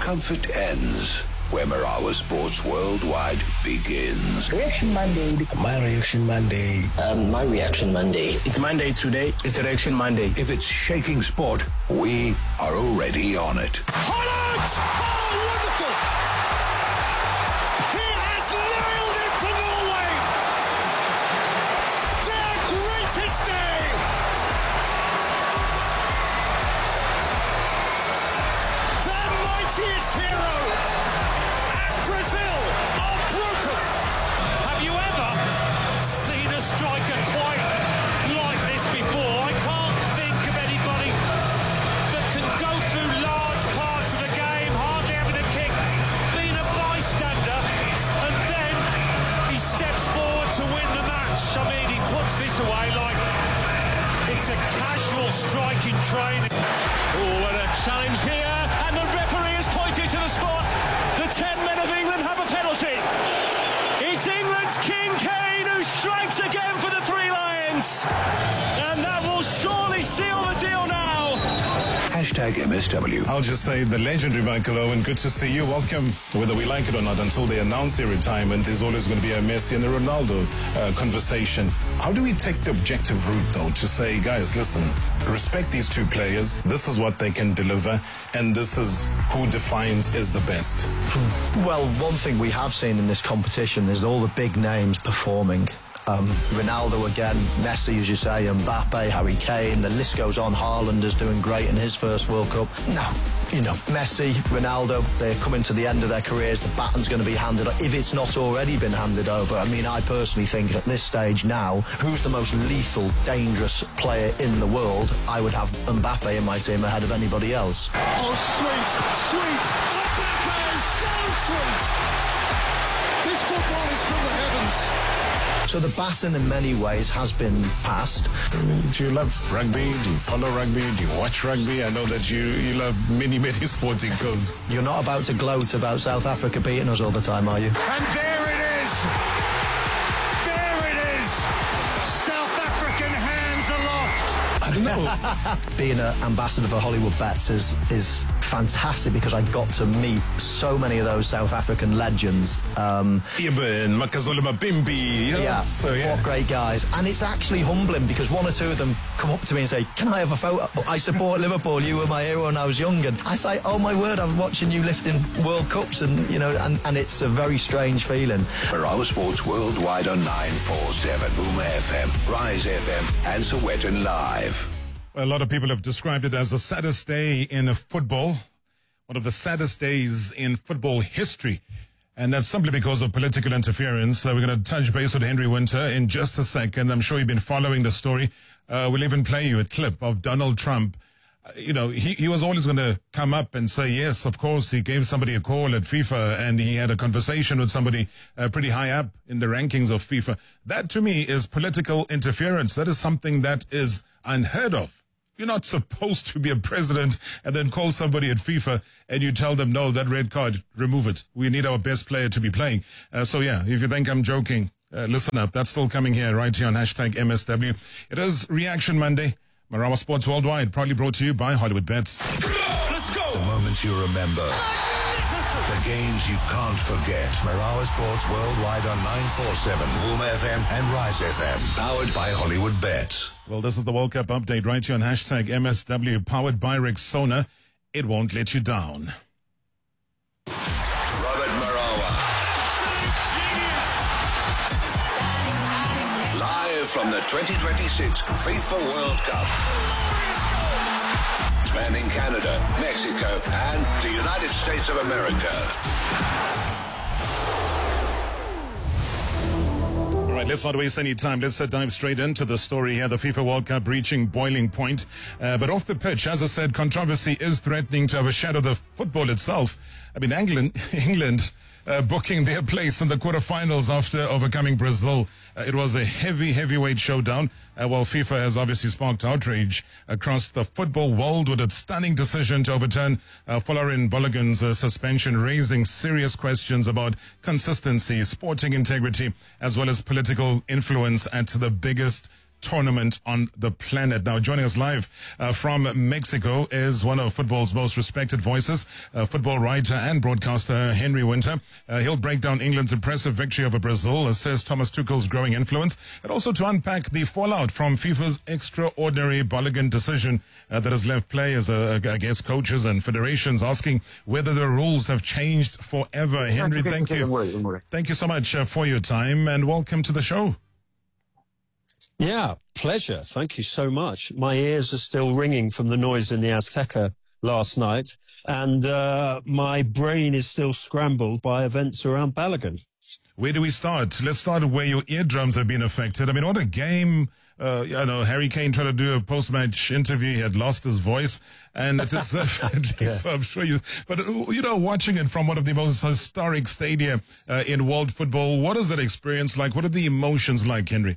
discomfort ends, where Marawa Sports Worldwide begins. Reaction Monday. My Reaction Monday. My Reaction Monday. It's Monday today. It's Reaction Monday. If it's shaking sport, we are already on it. Holland! Oh, wonderful! He has nailed it for Norway! Their greatest day! Their mightiest hero! And Brazil are broken! Have you ever seen a striker quite like this before? I can't think of anybody that can go through large parts of the game, hardly having a kick, being a bystander, and then he steps forward to win the match. I mean, he puts this away like it's a casual strike in training. Oh, and a challenge here, and the referee has pointed to the spot. The 10 men of England have a penalty. It's England's King Kane who strikes again for the Three Lions. And that will surely seal the deal now. Hashtag MSW. I'll just say the legendary Michael Owen, good to see you. Welcome. Whether we like it or not, until they announce their retirement, there's always going to be a Messi and a Ronaldo conversation. How do we take the objective route, though, to say, guys, listen, respect these two players. This is what they can deliver, and this is who defines is the best. Well, one thing we have seen in this competition is all the big names performing. Ronaldo again, Messi, as you say, Mbappe, Harry Kane, the list goes on. Haaland is doing great in his first World Cup. Now, Messi, Ronaldo, they're coming to the end of their careers. The baton's going to be handed, if it's not already been handed over. I mean, I personally think at this stage now, who's the most lethal, dangerous player in the world? I would have Mbappe in my team ahead of anybody else. Oh, sweet, sweet! Mbappe is so sweet! This football is from the heavens. So the baton in many ways has been passed. Do you love rugby? Do you follow rugby? Do you watch rugby? I know that you love many sporting codes. You're not about to gloat about South Africa beating us all the time, are you? And there it is! There it is! South African hands aloft! I don't know. Being an ambassador for Hollywood Bets is fantastic because I got to meet so many of those South African legends. Eben, Makazole Mapimpi. Yeah, So, yeah. what great guys. And it's actually humbling because one or two of them come up to me and say, can I have a photo? I support Liverpool, you were my hero when I was young. And I say, oh my word, I'm watching you lifting World Cups and it's a very strange feeling. Marawa Sports Worldwide on 947, Vuma FM, Rise FM, and Sowetan Live. A lot of people have described it as the saddest day in football, one of the saddest days in football history. And that's simply because of political interference. We're going to touch base with Henry Winter in just a second. I'm sure you've been following the story. We'll even play you a clip of Donald Trump. He was always going to come up and say, yes, of course, he gave somebody a call at FIFA and he had a conversation with somebody pretty high up in the rankings of FIFA. That to me is political interference. That is something that is unheard of. You're not supposed to be a president and then call somebody at FIFA and you tell them, no, that red card, remove it. We need our best player to be playing. So yeah, if you think I'm joking, listen up. That's still coming here, right here on hashtag MSW. It is Reaction Monday. Marawa Sports Worldwide, proudly brought to you by Hollywood Bets. Let's go! The moments you remember. The games you can't forget. Marawa Sports Worldwide on 947, Vuma FM and Rise FM. Powered by Hollywood Bets. Well, this is the World Cup update right here on hashtag MSW, powered by Rexona. It won't let you down. Robert Marawa. Live from the 2026 FIFA World Cup. Spanning Canada, Mexico, and the United States of America. All right, let's not waste any time. Let's dive straight into the story here. The FIFA World Cup reaching boiling point. But off the pitch, as I said, controversy is threatening to overshadow the football itself. I mean, England booking their place in the quarterfinals after overcoming Brazil. It was a heavyweight showdown. While FIFA has obviously sparked outrage across the football world with its stunning decision to overturn Folarin Balogun's suspension, raising serious questions about consistency, sporting integrity, as well as political influence at the biggest tournament on the planet. Now, joining us live from Mexico is one of football's most respected voices, football writer and broadcaster Henry Winter. He'll break down England's impressive victory over Brazil, assess Thomas Tuchel's growing influence, and also to unpack the fallout from FIFA's extraordinary Balogun decision that has left players, coaches and federations asking whether the rules have changed forever. Henry, thank you. Thank you so much for your time and welcome to the show. Yeah, pleasure. Thank you so much. My ears are still ringing from the noise in the Azteca last night, and my brain is still scrambled by events around Balogun. Where do we start? Let's start where your eardrums have been affected. I mean, what a game. Harry Kane tried to do a post-match interview. He had lost his voice, and it is, so I'm sure you. But watching it from one of the most historic stadia in world football, what is that experience like? What are the emotions like, Henry?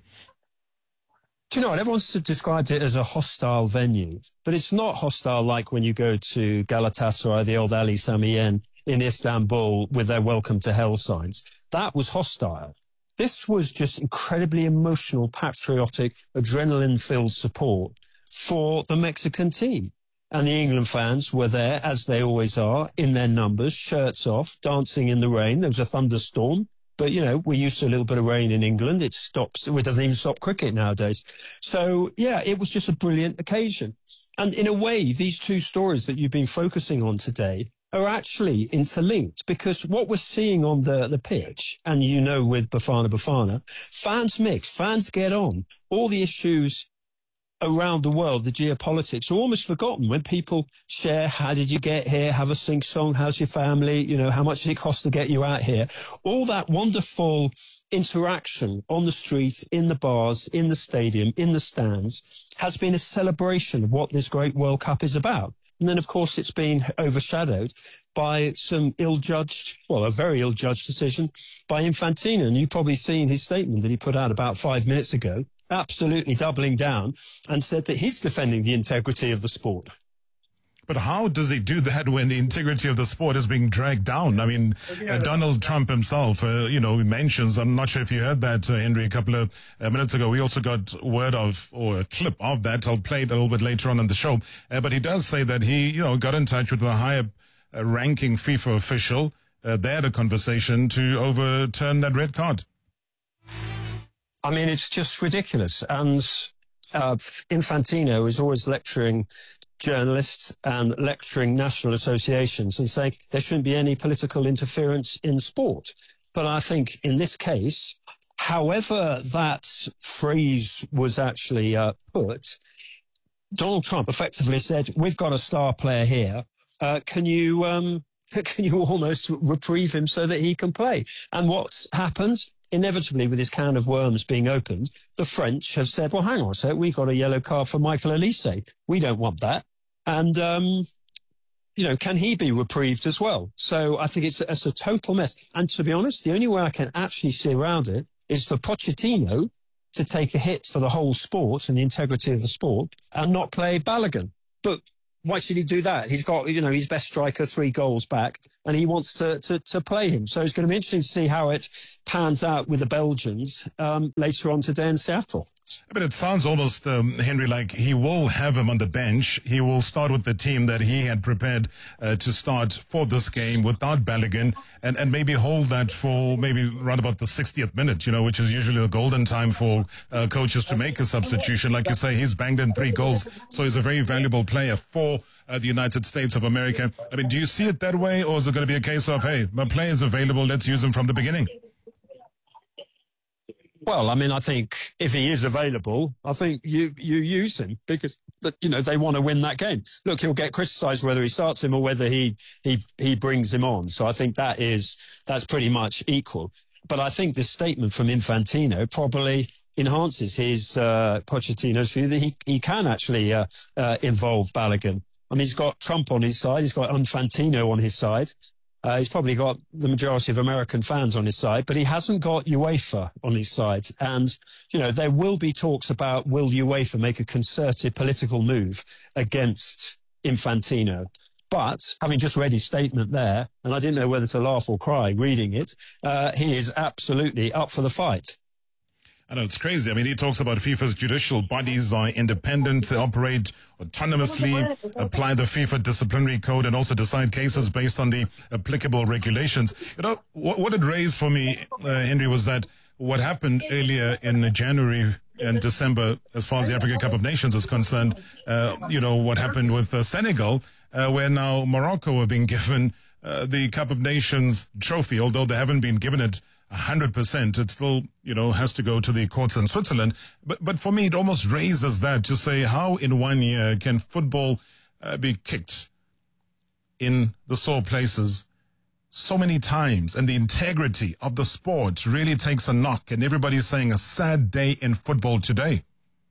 Do you know what? Everyone's described it as a hostile venue, but it's not hostile like when you go to Galatasaray, the old Ali Sami Yen in Istanbul with their welcome to hell signs. That was hostile. This was just incredibly emotional, patriotic, adrenaline-filled support for the Mexican team. And the England fans were there, as they always are, in their numbers, shirts off, dancing in the rain. There was a thunderstorm. But, we're used to a little bit of rain in England. It doesn't even stop cricket nowadays. So, yeah, it was just a brilliant occasion. And in a way, these two stories that you've been focusing on today are actually interlinked, because what we're seeing on the pitch, and with Bafana, fans mix, fans get on. All the issues around the world, the geopolitics, are almost forgotten when people share, how did you get here, have a sing-song, how's your family, how much does it cost to get you out here? All that wonderful interaction on the streets, in the bars, in the stadium, in the stands, has been a celebration of what this great World Cup is about. And then, of course, it's been overshadowed by some a very ill-judged decision by Infantino. And you've probably seen his statement that he put out about 5 minutes ago, absolutely doubling down, and said that he's defending the integrity of the sport. But how does he do that when the integrity of the sport is being dragged down? I mean, Donald Trump himself, mentions, I'm not sure if you heard that, Henry, a couple of minutes ago. We also got word of, or a clip of that. I'll play it a little bit later on in the show. But he does say that he, got in touch with a higher ranking FIFA official. They had a conversation to overturn that red card. I mean, it's just ridiculous. And Infantino is always lecturing journalists and lecturing national associations and saying there shouldn't be any political interference in sport. But I think in this case, however that phrase was actually put, Donald Trump effectively said, we've got a star player here. Can you almost reprieve him so that he can play? And what's happened? Inevitably, with this can of worms being opened, the French have said, well, hang on a sec, we got a yellow card for Michael Olise. We don't want that. And, can he be reprieved as well? So I think it's a total mess. And to be honest, the only way I can actually see around it is for Pochettino to take a hit for the whole sport and the integrity of the sport and not play Balogun. But why should he do that? He's got, his best striker 3 goals back, and he wants to play him. So it's going to be interesting to see how it pans out with the Belgians later on today in Seattle. I mean, it sounds almost, Henry, like he will have him on the bench. He will start with the team that he had prepared to start for this game without Balogun, and maybe hold that for maybe around about the 60th minute, which is usually the golden time for coaches to make a substitution. Like you say, he's banged in 3 goals, so he's a very valuable player for the United States of America. I mean, do you see it that way, or is it going to be a case of, hey, my player's available, let's use him from the beginning? Well, I mean, I think if he is available, I think you use him because, they want to win that game. Look, he'll get criticised whether he starts him or whether he brings him on. So I think that's pretty much equal. But I think this statement from Infantino probably enhances his Pochettino's view that he can actually involve Balogun. I mean, he's got Trump on his side. He's got Infantino on his side. He's probably got the majority of American fans on his side, but he hasn't got UEFA on his side. And, there will be talks about, will UEFA make a concerted political move against Infantino? But having just read his statement there, and I didn't know whether to laugh or cry reading it, he is absolutely up for the fight. I know, it's crazy. I mean, he talks about FIFA's judicial bodies are independent, they operate autonomously, apply the FIFA disciplinary code, and also decide cases based on the applicable regulations. You know, what it raised for me, Henry, was that what happened earlier in January and December, as far as the Africa Cup of Nations is concerned, what happened with Senegal, where now Morocco are being given the Cup of Nations trophy, although they haven't been given it 100%. It still, has to go to the courts in Switzerland. But for me, it almost raises that to say, how in 1 year can football be kicked in the sore places so many times, and the integrity of the sport really takes a knock, and everybody's saying a sad day in football today.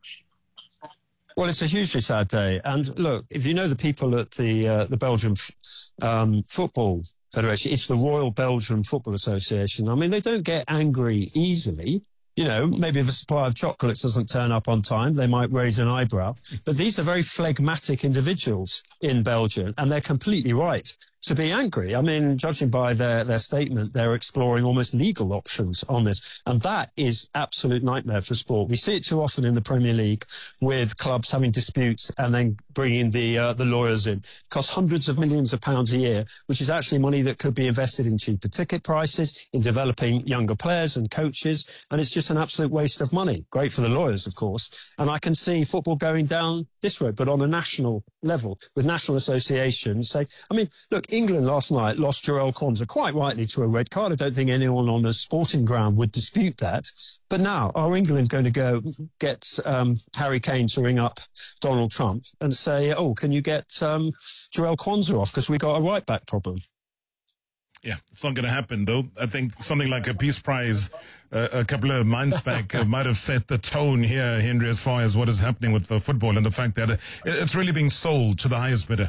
Well, it's a hugely sad day. And look, if you know the people at the Belgian Football Federation, it's the Royal Belgian Football Association. I mean, they don't get angry easily. Maybe if a supply of chocolates doesn't turn up on time, they might raise an eyebrow. But these are very phlegmatic individuals in Belgium, and they're completely right to be angry. I mean, judging by their statement, they're exploring almost legal options on this. And that is absolute nightmare for sport. We see it too often in the Premier League with clubs having disputes and then bringing the lawyers in. It costs hundreds of millions of pounds a year, which is actually money that could be invested in cheaper ticket prices, in developing younger players and coaches. And it's just an absolute waste of money. Great for the lawyers, of course. And I can see football going down this road, but on a national level, with national associations. Say, I mean, look, England last night lost Jarell Quansah quite rightly to a red card. I don't think anyone on a sporting ground would dispute that. But now, are England going to go get Harry Kane to ring up Donald Trump and say, oh, can you get Jarell Quansah off because we got a right-back problem? Yeah, it's not going to happen, though. I think something like a Peace Prize a couple of months back might have set the tone here, Henry, as far as what is happening with football and the fact that it's really being sold to the highest bidder.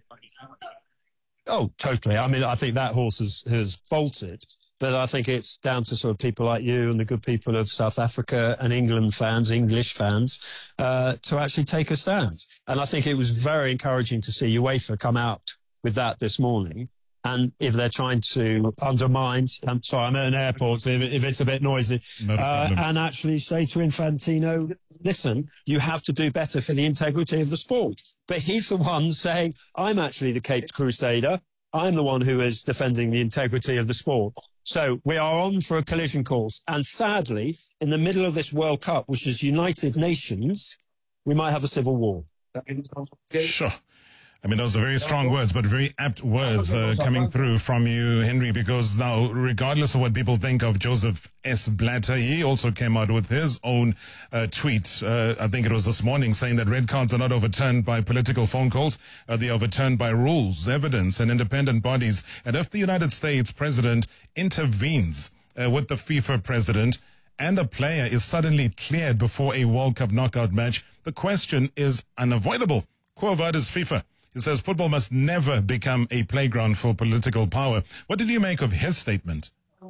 Oh, totally. I mean, I think that horse has bolted, but I think it's down to sort of people like you and the good people of South Africa and English fans, to actually take a stand. And I think it was very encouraging to see UEFA come out with that this morning. And if they're trying to undermine, I'm sorry, I'm at an airport, so if it's a bit noisy, and actually say to Infantino, listen, you have to do better for the integrity of the sport. But he's the one saying, I'm actually the Caped Crusader. I'm the one who is defending the integrity of the sport. So we are on for a collision course. And sadly, in the middle of this World Cup, which is United Nations, we might have a civil war. Sure. I mean, those are very strong words, but very apt words coming through from you, Henry, because now, regardless of what people think of Joseph S. Blatter, he also came out with his own tweet, I think it was this morning, saying that red cards are not overturned by political phone calls. They are overturned by rules, evidence, and independent bodies. And if the United States president intervenes with the FIFA president and a player is suddenly cleared before a World Cup knockout match, the question is unavoidable. Quo vadis FIFA? He says football must never become a playground for political power. What did you make of his statement?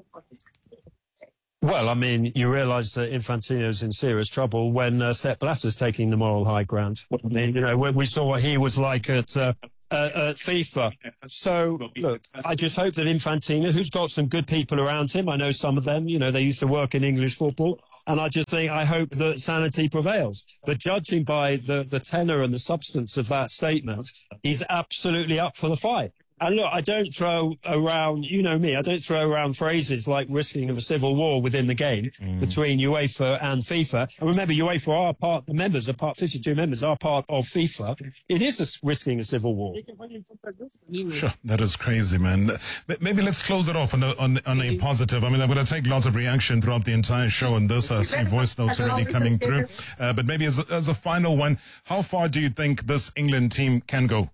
Well, I mean, you realise that Infantino's in serious trouble when Sepp Blatter's taking the moral high ground. I mean, when we saw what he was like at FIFA. So, look, I just hope that Infantino, who's got some good people around him, I know some of them, they used to work in English football, and I just think I hope that sanity prevails. But judging by the tenor and the substance of that statement, he's absolutely up for the fight. And look, I don't throw around, you know me, I don't throw around phrases like risking of a civil war within the game between UEFA and FIFA. And remember, UEFA are part, the members are part, 52 members are part of FIFA. It is risking a civil war. Sure, that is crazy, man. Maybe let's close it off on a positive. I mean, I'm going to take lots of reaction throughout the entire show on this. I see voice notes already coming through. But maybe as a final one, how far do you think this England team can go?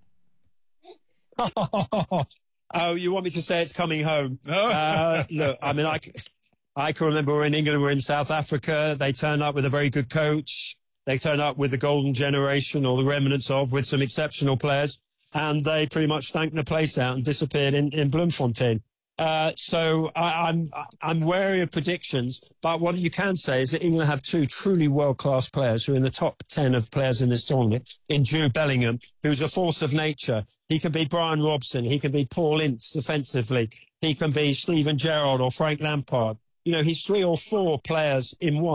Oh, you want me to say it's coming home? Look, I mean, I can remember we're in England, we're in South Africa. They turned up with a very good coach. They turned up with the golden generation, or the remnants of, with some exceptional players. And they pretty much stank the place out and disappeared in Bloemfontein. So I'm wary of predictions, but what you can say is that England have two truly world-class players who are in the top 10 of players in this tournament, in Jude Bellingham, who's a force of nature. He can be Brian Robson. He can be Paul Ince defensively. He can be Steven Gerrard or Frank Lampard. He's three or four players in one.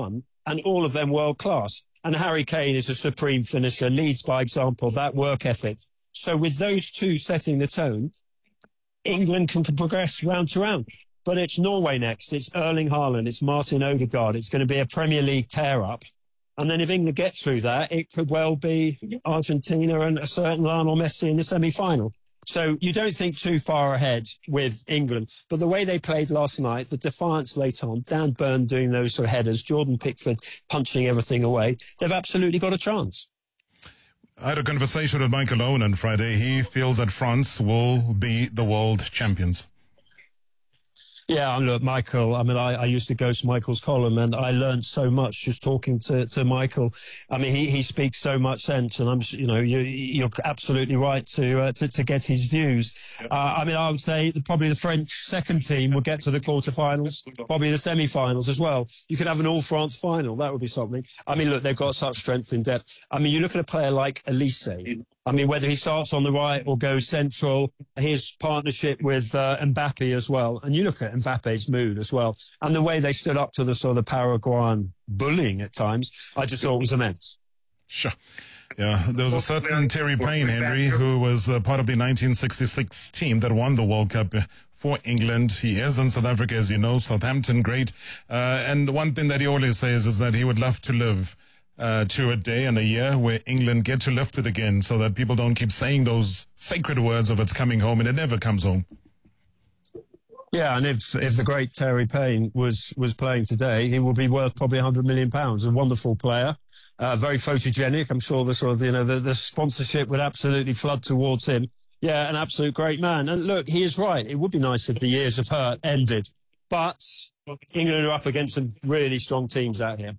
and all of them world class. And Harry Kane is a supreme finisher, leads by example, that work ethic. So with those two setting the tone, England can progress round to round. But it's Norway next, it's Erling Haaland, it's Martin Odegaard, it's going to be a Premier League tear-up. And then if England get through that, it could well be Argentina and a certain Lionel Messi in the semi-final. So you don't think too far ahead with England. But the way they played last night, the defiance late on, Dan Burn doing those sort of headers, Jordan Pickford punching everything away, they've absolutely got a chance. I had a conversation with Michael Owen on Friday. He feels that France will be the world champions. Yeah, look, Michael, I mean, I used to go to Michael's column and I learned so much just talking to Michael. I mean, he speaks so much sense and you're absolutely right to get his views. I mean, I would say that probably the French second team will get to the quarterfinals, probably the semi-finals as well. You could have an all-France final. That would be something. I mean, look, they've got such strength in depth. I mean, you look at a player like Elise. I mean, whether he starts on the right or goes central, his partnership with Mbappe as well. And you look at Mbappe's mood as well. And the way they stood up to the sort of Paraguayan bullying at times, I just thought was immense. Sure. Yeah, there was a certain Terry Payne, Henry, who was part of the 1966 team that won the World Cup for England. He is in South Africa, as you know, Southampton great. And one thing that he always says is that he would love to live to a day and a year where England get to lift it again so that people don't keep saying those sacred words of it's coming home and it never comes home. Yeah, and if the great Terry Payne was playing today, he would be worth probably £100 million. A wonderful player, very photogenic. I'm sure the sort of, the sponsorship would absolutely flood towards him. Yeah, an absolute great man. And look, he is right. It would be nice if the years of hurt ended. But England are up against some really strong teams out here.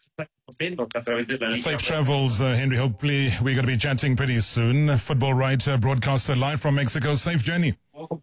Safe travels, Henry. Hopefully we're going to be chatting pretty soon. Football writer, broadcaster live from Mexico. Safe journey. All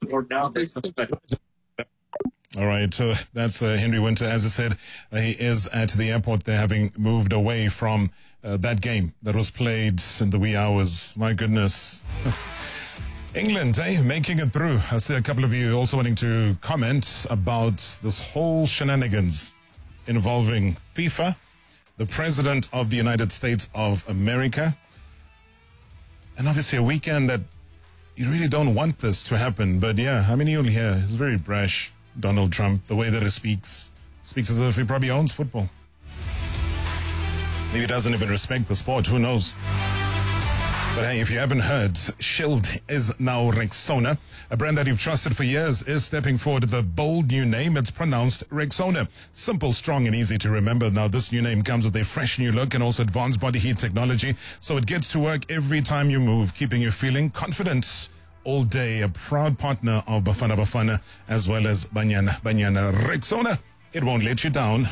right, that's Henry Winter. As I said, he is at the airport there, having moved away from that game that was played in the wee hours. My goodness. England, making it through. I see a couple of you also wanting to comment about this whole shenanigans involving FIFA, the President of the United States of America, and obviously a weekend that you really don't want this to happen. But yeah, I mean, you'll hear it's very brash, Donald Trump, the way that he speaks as if he probably owns football. Maybe he doesn't even respect the sport, who knows? But hey, if you haven't heard, Shield is now Rexona. A brand that you've trusted for years is stepping forward with a bold new name. It's pronounced Rexona. Simple, strong, and easy to remember. Now, this new name comes with a fresh new look and also advanced body heat technology. So it gets to work every time you move, keeping you feeling confident all day. A proud partner of Bafana Bafana as well as Banyana Banyana. Rexona, it won't let you down.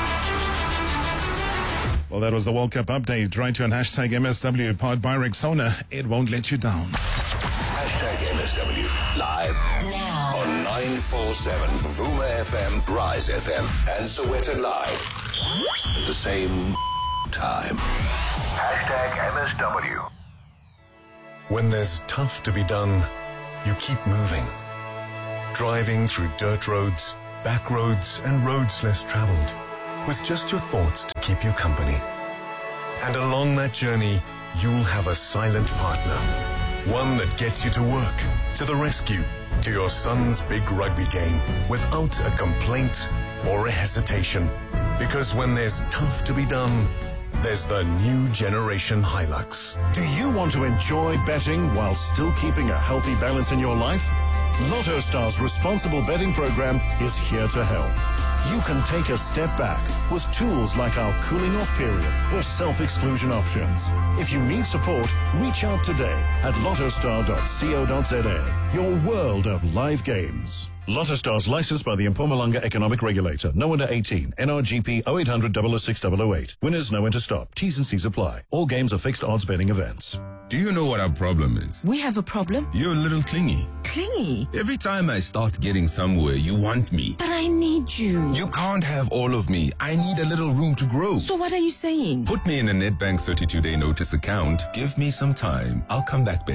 Well, that was the World Cup update. Right to on hashtag MSW, powered by Rexona. It won't let you down. Hashtag MSW, live now on 947 Vuma FM, Rise FM, and Soweto Live. At the same time. Hashtag MSW. When there's tough to be done, you keep moving. Driving through dirt roads, back roads, and roads less traveled, with just your thoughts to keep you company. And along that journey, you'll have a silent partner. One that gets you to work, to the rescue, to your son's big rugby game, without a complaint or a hesitation. Because when there's tough to be done, there's the new generation Hilux. Do you want to enjoy betting while still keeping a healthy balance in your life? Lotto Star's responsible betting program is here to help. You can take a step back with tools like our cooling off period or self-exclusion options. If you need support, reach out today at lottostar.co.za, your world of live games. Lotto Star's licensed by the Mpumalanga Economic Regulator. No under 18. NRGP 0800 006 008. Winners know when to stop. T's and C's apply. All games are fixed odds betting events. Do you know what our problem is? We have a problem? You're a little clingy. Clingy? Every time I start getting somewhere, you want me. But I need you. You can't have all of me. I need a little room to grow. So what are you saying? Put me in a Nedbank 32-day notice account. Give me some time. I'll come back better.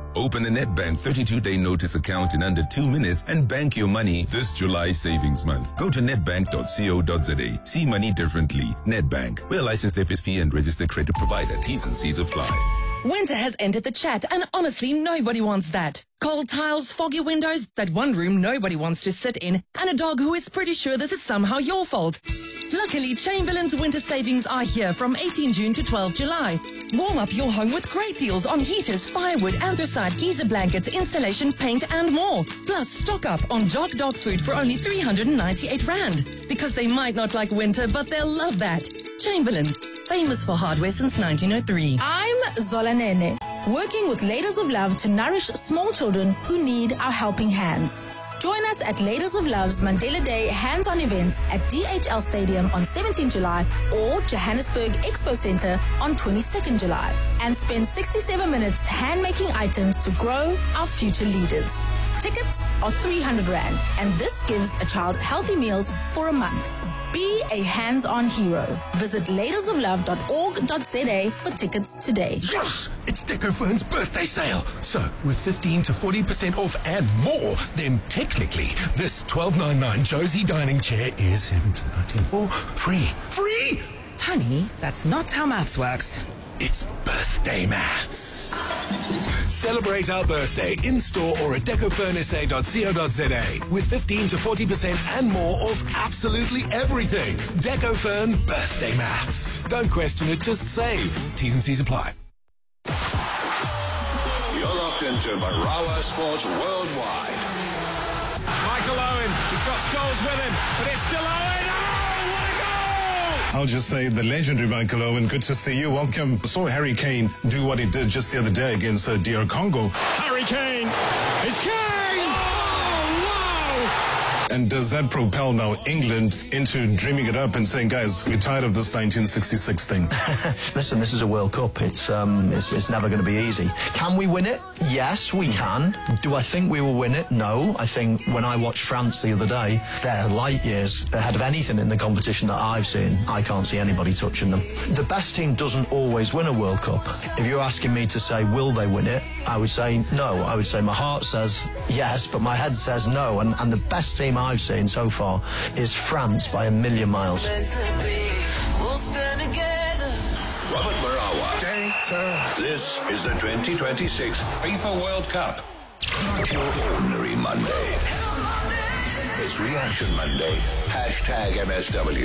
Open a NetBank 32-day notice account in under 2 minutes and bank your money this July savings month. Go to netbank.co.za. See money differently. NetBank. We're a licensed FSP and registered credit provider. T's and C's apply. Winter has entered the chat, and honestly, nobody wants that. Cold tiles, foggy windows, that one room nobody wants to sit in, and a dog who is pretty sure this is somehow your fault. Luckily, Chamberlain's winter savings are here from 18 June to 12 July. Warm up your home with great deals on heaters, firewood, anthracite, geyser blankets, installation, paint, and more. Plus, stock up on Jock Dog food for only 398 Rand. Because they might not like winter, but they'll love that. Chamberlain, famous for hardware since 1903. I'm Zola Nene, working with Ladies of Love to nourish small children who need our helping hands. Join us at Ladies of Love's Mandela Day hands-on events at DHL Stadium on 17 July or Johannesburg Expo Center on 22nd July and spend 67 minutes hand-making items to grow our future leaders. Tickets are 300 Rand, and this gives a child healthy meals for a month. Be a hands-on hero. Visit ladiesoflove.org.za for tickets today. Yes! It's DecoFern's birthday sale. So, with 15 to 40% off and more, then technically, this $12.99 Josie dining chair is $17.94 free. Free! Honey, that's not how maths works. It's birthday maths. Celebrate our birthday in-store or at decofurnsa.co.za with 15 to 40% and more off absolutely everything. DecoFern birthday maths. Don't question it, just save. T's and C's apply. You're locked into Marawa Sports Worldwide. Michael Owen, he's got Scholes with him, but it's still Owen. Oh, what a goal! I'll just say the legendary Michael Owen, good to see you. Welcome. Saw Harry Kane do what he did just the other day against DR Congo. Harry Kane is Kane! Oh, wow! And does that propel now England into dreaming it up and saying, guys, we're tired of this 1966 thing? Listen, this is a World Cup. It's never going to be easy. Can we win it? Yes, we can. Do I think we will win it? No. I think when I watched France the other day, they're light years ahead of anything in the competition that I've seen. I can't see anybody touching them. The best team doesn't always win a World Cup. If you're asking me to say, will they win it? I would say no. I would say my heart says yes, but my head says no. And the best team I've seen so far is France by a million miles. Robert Marawa. This is the 2026 FIFA World Cup. Not your ordinary Monday. It's Reaction Monday. Hashtag MSW.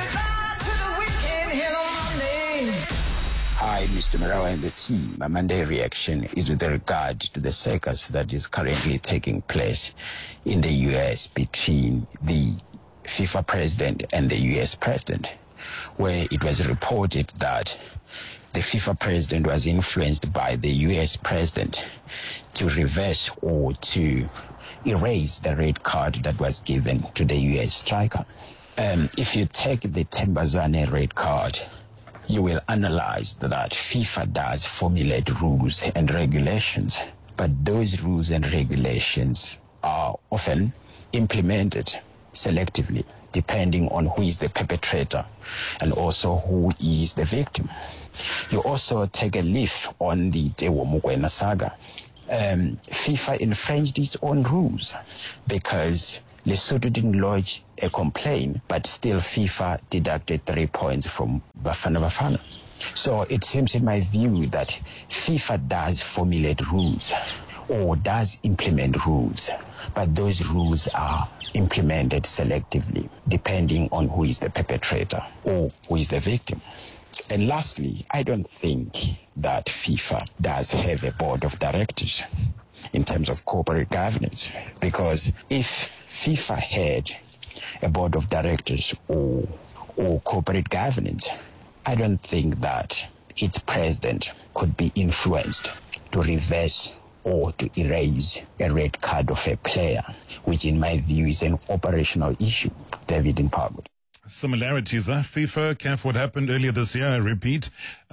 Hi, Mr. Marawa and the team. My Monday reaction is with regard to the circus that is currently taking place in the U.S. between the FIFA president and the U.S. president, where it was reported that the FIFA president was influenced by the U.S. president to reverse or to erase the red card that was given to the U.S. striker. If you take the Tembazwane red card, you will analyze that FIFA does formulate rules and regulations, but those rules and regulations are often implemented selectively, depending on who is the perpetrator and also who is the victim. You also take a leaf on the Tewo Mokoena saga. FIFA infringed its own rules because Lesotho didn't lodge a complaint, but still FIFA deducted 3 points from Bafana Bafana. So it seems in my view that FIFA does formulate rules or does implement rules, but those rules are implemented selectively depending on who is the perpetrator or who is the victim. And lastly, I don't think that FIFA does have a board of directors in terms of corporate governance, because if FIFA had a board of directors or corporate governance, I don't think that its president could be influenced to reverse or to erase a red card of a player, which in my view is an operational issue. David Mpagwe. Similarities, FIFA, CAF, what happened earlier this year, I repeat.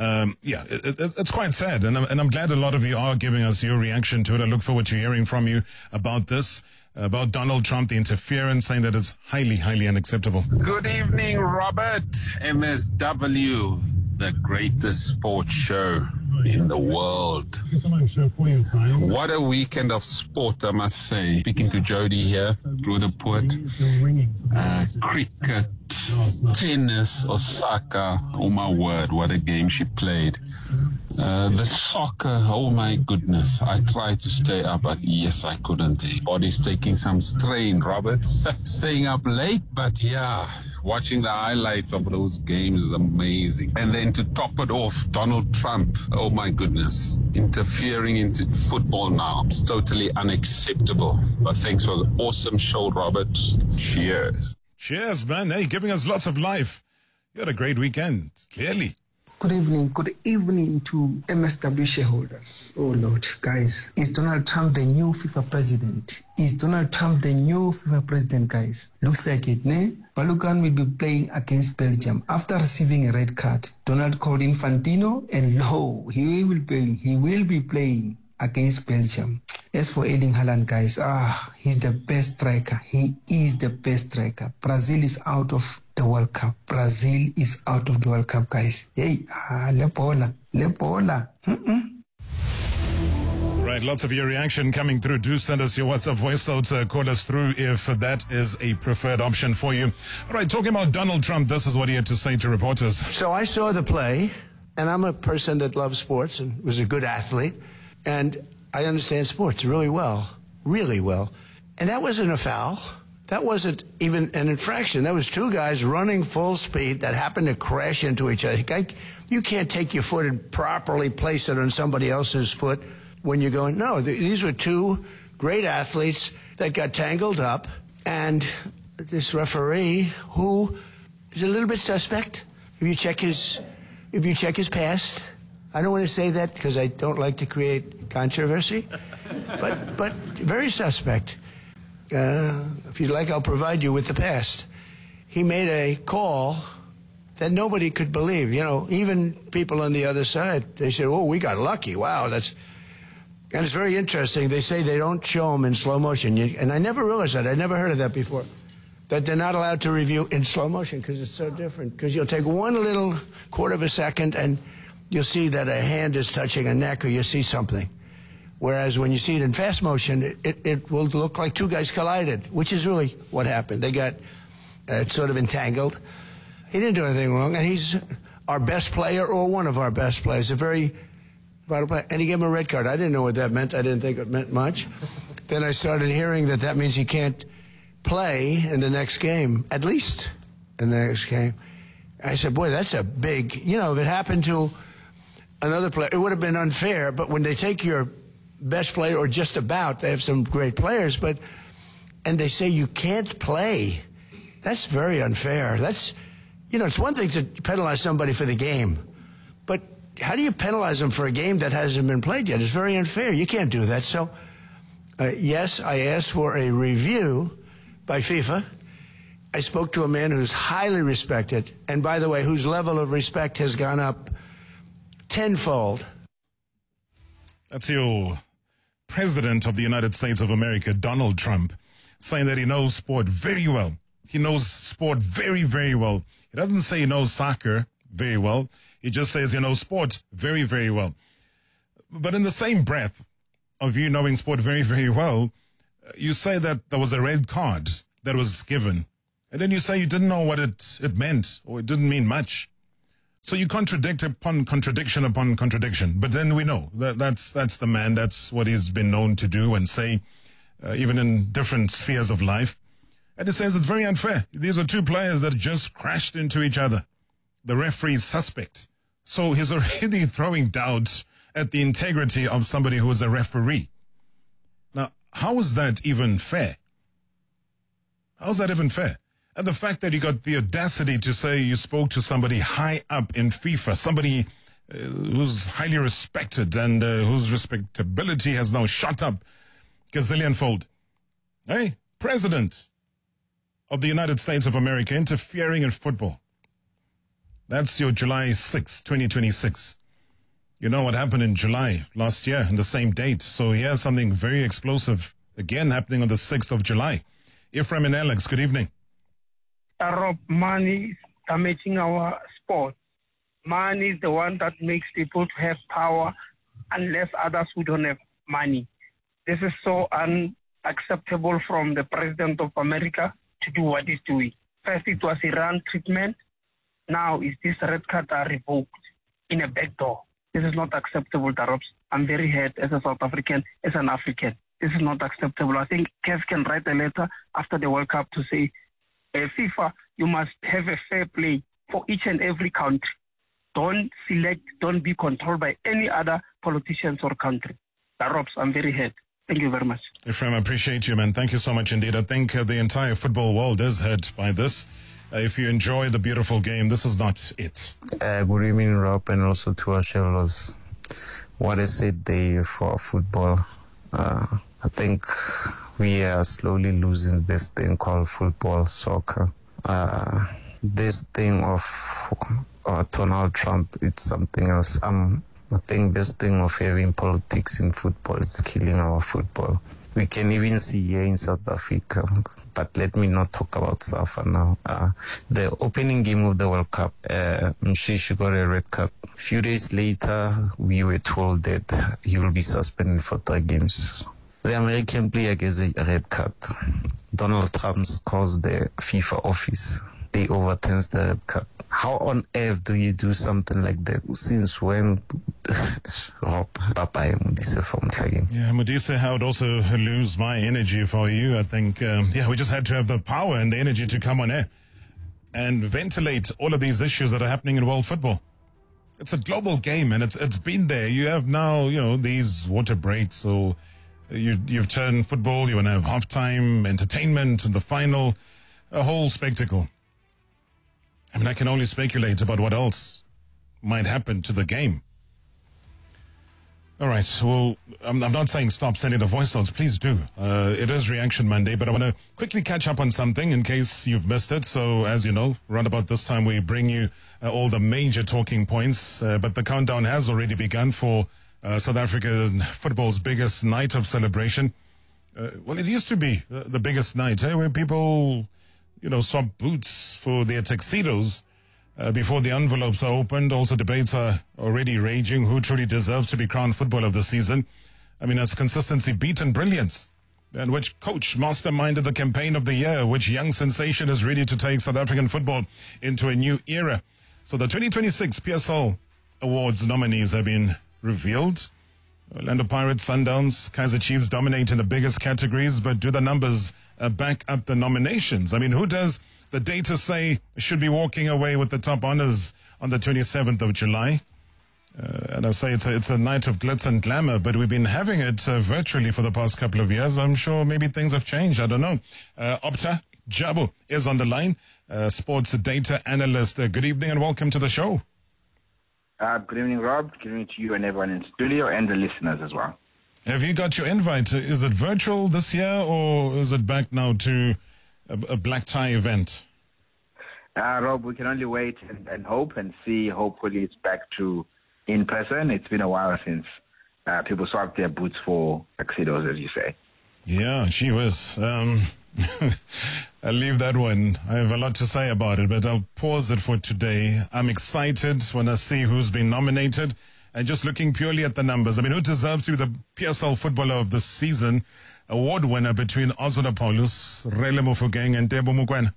It's quite sad, and I'm glad a lot of you are giving us your reaction to it. I look forward to hearing from you about this, about Donald Trump, the interference, saying that it's highly, highly unacceptable. Good evening, Robert, MSW. the greatest sports show in the world. What a weekend of sport, I must say. Speaking to Jody here, Roodepoort, cricket, tennis, Osaka, oh my word, what a game she played. The soccer, oh my goodness, I tried to stay up, but yes, I couldn't. The body's taking some strain, Robert. Staying up late, but yeah, watching the highlights of those games is amazing. And then to top it off, Donald Trump, oh my goodness, interfering into football now. It's totally unacceptable. But thanks for the awesome show, Robert. Cheers. Cheers, man. Hey, giving us lots of life. You had a great weekend, clearly. Good evening to MSW shareholders. Oh Lord, guys, is Donald Trump the new FIFA president? Is Donald Trump the new FIFA president, guys? Looks like it, ne? Balukan will be playing against Belgium after receiving a red card. Donald called Infantino, and lo, he will be playing against Belgium. As for Erling Haaland, guys, he's the best striker. He is the best striker. Brazil is out of the World Cup. Brazil is out of the World Cup, guys. Hey, le bola. Right, lots of your reaction coming through. Do send us your WhatsApp voice notes. Call us through if that is a preferred option for you. All right, talking about Donald Trump, this is what he had to say to reporters. So I saw the play, and I'm a person that loves sports and was a good athlete, and I understand sports really well. And that wasn't a foul. That wasn't even an infraction. That was two guys running full speed that happened to crash into each other. You can't take your foot and properly place it on somebody else's foot when you're going, no, these were two great athletes that got tangled up, and this referee, who is a little bit suspect, if you check his past, I don't want to say that because I don't like to create controversy, but very suspect. If you'd like, I'll provide you with the past. He made a call that nobody could believe. You know, even people on the other side, they say, oh, we got lucky. Wow, and it's very interesting. They say they don't show them in slow motion. And I never realized that. I never heard of that before, that they're not allowed to review in slow motion because it's so different. Because you'll take one little quarter of a second and you'll see that a hand is touching a neck, or you see something. Whereas when you see it in fast motion, it will look like two guys collided, which is really what happened. They got sort of entangled. He didn't do anything wrong, and he's our best player, or one of our best players, a very vital player. And he gave him a red card. I didn't know what that meant. I didn't think it meant much. Then I started hearing that means he can't play in the next game, at least in the next game. I said, boy, that's a big, if it happened to another player, it would have been unfair. But when they take your best player, or just about, they have some great players, and they say you can't play, that's very unfair. That's, it's one thing to penalize somebody for the game, but how do you penalize them for a game that hasn't been played yet? It's very unfair. You can't do that. So, yes, I asked for a review by FIFA. I spoke to a man who's highly respected, and by the way, whose level of respect has gone up tenfold. That's your President of the United States of America, Donald Trump, saying that he knows sport very well. He knows sport very, very well. He doesn't say he knows soccer very well. He just says he knows sport very, very well. But in the same breath of you knowing sport very, very well, you say that there was a red card that was given. And then you say you didn't know what it meant, or it didn't mean much. So you contradict upon contradiction upon contradiction. But then we know that's the man. That's what he's been known to do and say, even in different spheres of life. And he says it's very unfair. These are two players that just crashed into each other. The referee is suspect. So he's already throwing doubts at the integrity of somebody who is a referee. Now, how is that even fair? How is that even fair? And the fact that you got the audacity to say you spoke to somebody high up in FIFA, somebody who's highly respected and whose respectability has now shot up gazillion-fold. Hey, President of the United States of America interfering in football. That's your July 6, 2026. You know what happened in July last year on the same date. So here's something very explosive again happening on the 6th of July. Ephraim and Alex, good evening. Rob, money damaging our sport. money is the one that makes people to have power, unless others who don't have money. This is so unacceptable from the President of America to do what he's doing. First it was Iran treatment. Now is this red card are revoked in a back door. This is not acceptable, Darobs. I'm very hurt as a South African, as an African. This is not acceptable. I think CAF can write a letter after the World Cup to say, FIFA, you must have a fair play for each and every country. Don't select, don't be controlled by any other politicians or country. Darobs, I'm very hurt. Thank you very much. Ephraim, I appreciate you, man. Thank you so much indeed. I think the entire football world is hurt by this. If you enjoy the beautiful game, this is not it. Good evening, Rob, and also to our shareholders. What a sad day for football. I think we are slowly losing this thing called football, soccer. This thing of Donald Trump, it's something else. I think this thing of having politics in football, it's killing our football. We can even see here in South Africa, but let me not talk about SAFA now. The opening game of the World Cup, Mshishi got a red card. A few days later, we were told that he will be suspended for 3 games. The American player gets a red card. Donald Trump calls the FIFA office. They overturn the red card. How on earth do you do something like that? Since when? Rob, bye-bye, Modise from Tlhagen. Yeah, Modise, I would also lose my energy for you. I think, we just had to have the power and the energy to come on air and ventilate all of these issues that are happening in world football. It's a global game, and it's been there. You have now, these water breaks, so you've turned football, you want to have halftime, entertainment, and the final, a whole spectacle. I mean, I can only speculate about what else might happen to the game. All right, well, I'm not saying stop sending the voice notes. Please do. It is Reaction Monday, but I want to quickly catch up on something in case you've missed it. So, as you know, around about this time, we bring you all the major talking points. But the countdown has already begun for South Africa football's biggest night of celebration. Well, it used to be the biggest night, where people swap boots for their tuxedos before the envelopes are opened. Also, debates are already raging. Who truly deserves to be crowned footballer of the season? I mean, has consistency beaten brilliance? And which coach masterminded the campaign of the year? Which young sensation is ready to take South African football into a new era? So the 2026 PSL Awards nominees have been revealed. Orlando Pirates, Sundowns, Kaizer Chiefs dominate in the biggest categories, but do the numbers back up the nominations? I mean, who does the data say should be walking away with the top honors on the 27th of July? And I say it's a night of glitz and glamour, but we've been having it virtually for the past couple of years. I'm sure maybe things have changed. I don't know. Opta Jabu is on the line, sports data analyst. Good evening and welcome to the show. Good evening, Rob. Good evening to you and everyone in studio and the listeners as well. Have you got your invite? Is it virtual this year or is it back now to a black tie event? Rob, we can only wait and hope and see. Hopefully it's back to in person. It's been a while since people swapped their boots for tuxedos, as you say. Yeah, she was. I'll leave that one. I have a lot to say about it, but I'll pause it for today. I'm excited when I see who's been nominated and just looking purely at the numbers. I mean, who deserves to be the PSL Footballer of the Season? Award winner between Ozona Paulus, Rele Mofokeng, and Tebo Mokoena.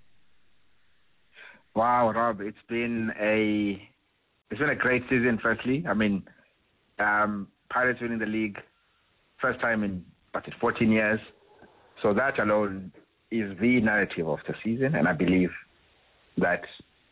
Wow, Rob, it's been a great season, firstly. I mean, Pirates winning the league, first time in 14 years. So that alone is the narrative of the season, and I believe that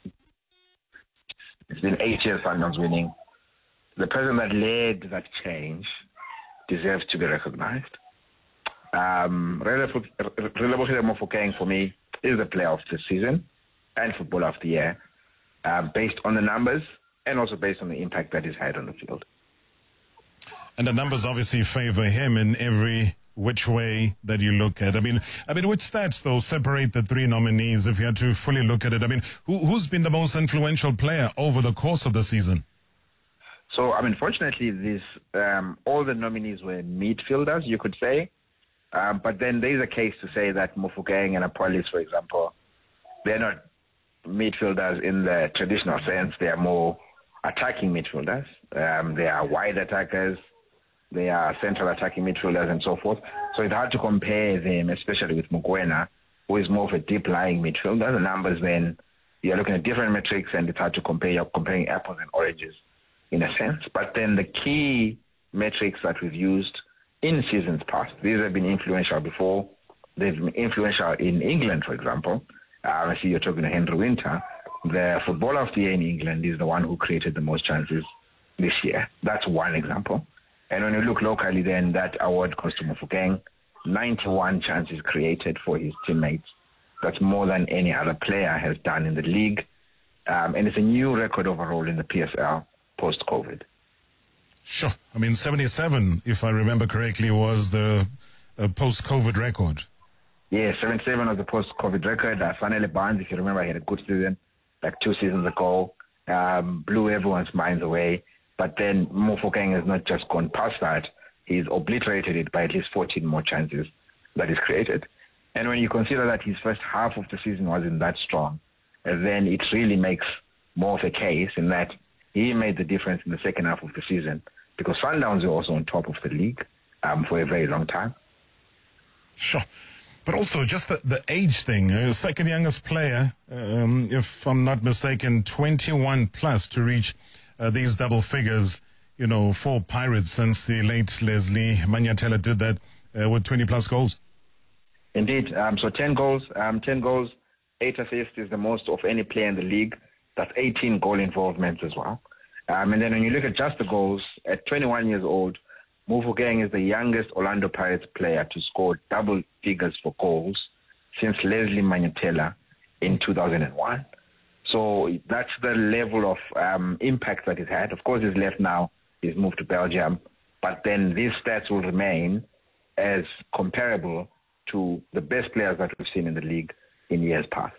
it's been 8 years Sundowns winning. The person that led that change deserves to be recognized. Relebohile Mofokeng, for me, is the player of the season and footballer of the year, based on the numbers and also based on the impact that he's had on the field. And the numbers obviously favor him in every which way that you look at. I mean, which stats, though, separate the three nominees if you had to fully look at it? I mean, who's been the most influential player over the course of the season? So, I mean, fortunately, all the nominees were midfielders, you could say. But then there's a case to say that Mofokeng and Apolis, for example, they're not midfielders in the traditional sense. They are more attacking midfielders. They are wide attackers. They are central attacking midfielders and so forth. So it's hard to compare them, especially with Mokoena, who is more of a deep-lying midfielder. The numbers then, you're looking at different metrics, and it's hard to compare. You're comparing apples and oranges in a sense. But then the key metrics that we've used in seasons past, these have been influential before. They've been influential in England, for example. I see you're talking to Henry Winter. The Footballer of the Year in England is the one who created the most chances this year. That's one example. And when you look locally, then that award goes to Mofokeng. 91 chances created for his teammates. That's more than any other player has done in the league. And it's a new record overall in the PSL post-COVID. Sure. I mean, 77, if I remember correctly, was the post-COVID record. Yeah, 77 was the post-COVID record. Fanele Barnes, if you remember, he had a good season like 2 seasons ago. Blew everyone's minds away. But then Mofokeng has not just gone past that. He's obliterated it by at least 14 more chances that is created. And when you consider that his first half of the season wasn't that strong, then it really makes more of a case in that he made the difference in the second half of the season, because Sundowns were also on top of the league for a very long time. Sure. But also just the age thing. Second youngest player, if I'm not mistaken, 21 plus to reach these double figures, you know, for Pirates since the late Leslie Manyatela did that with 20 plus goals. Indeed. So 10 goals, 8 assists is the most of any player in the league. That's 18 goal involvements as well. And then when you look at just the goals, at 21 years old, Mofokeng is the youngest Orlando Pirates player to score double figures for goals since Leslie Manyatela in 2001. So that's the level of impact that he's had. Of course, he's left now. He's moved to Belgium. But then these stats will remain as comparable to the best players that we've seen in the league in years past.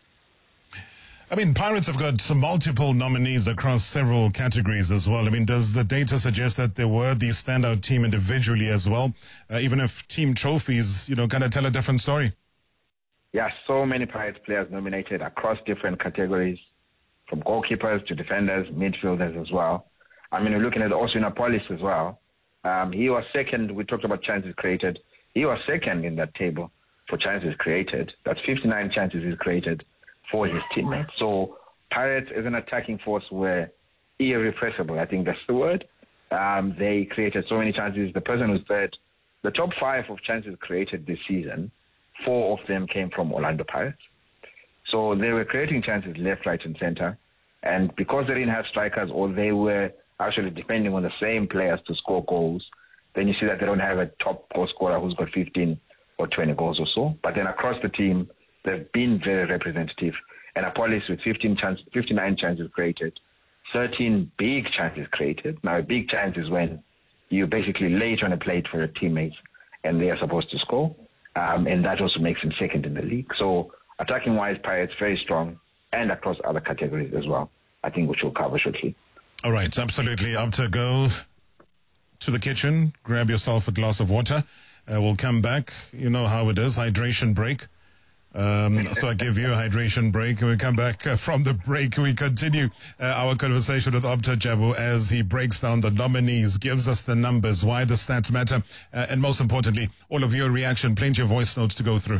I mean, Pirates have got some multiple nominees across several categories as well. I mean, does the data suggest that they were the standout team individually as well, even if team trophies, you know, kind of tell a different story? Yeah, so many Pirates players nominated across different categories, from goalkeepers to defenders, midfielders as well. I mean, we're looking at also Napolis as well. He was second. We talked about chances created. He was second in that table for chances created. That's 59 chances he's created for his teammates. So Pirates as an attacking force were irrepressible. I think that's the word. They created so many chances. The person who's third, the top 5 of chances created this season, 4 of them came from Orlando Pirates. So they were creating chances left, right, and center. And because they didn't have strikers, or they were actually depending on the same players to score goals, then you see that they don't have a top goal scorer who's got 15 or 20 goals or so. But then across the team, they've been very representative. And Apolis with 59 chances created, 13 big chances created. Now, a big chance is when you basically lay it on a plate for your teammates and they are supposed to score. And that also makes him second in the league. So attacking-wise, Pirates very strong, and across other categories as well, I think, which we'll cover shortly. All right, absolutely. Up to go to the kitchen, grab yourself a glass of water. We'll come back. You know how it is, hydration break. So I give you a hydration break, and we come back from the break. We continue our conversation with Opta Jabu as he breaks down the nominees, gives us the numbers, why the stats matter, and most importantly, all of your reaction. Plenty of voice notes to go through.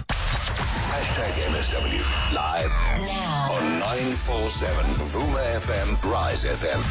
#MSW live now on 947 Vuma FM, Rise FM.